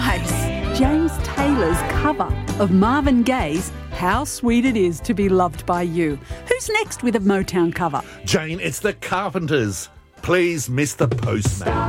Nice. James Taylor's cover of Marvin Gaye's How Sweet It Is to Be Loved by You. Who's next with a Motown cover? Jane, it's the Carpenters. Please, Mr. Postman.